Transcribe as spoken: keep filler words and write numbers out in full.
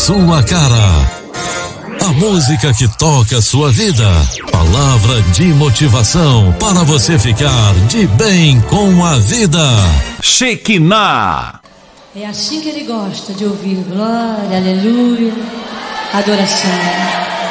sua cara. A música que toca a sua vida. Palavra de motivação para você ficar de bem com a vida. Shekinah. É assim que ele gosta de ouvir glória, aleluia, adoração.